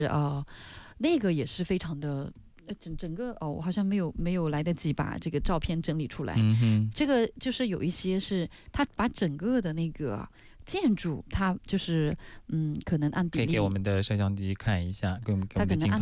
那个也是非常的。整个我好像没有来得及把这个照片整理出来。这个就是有一些是他把整个的那个建筑，它就是可能按比例， 可以给我们的摄像机看一下，给我们的镜头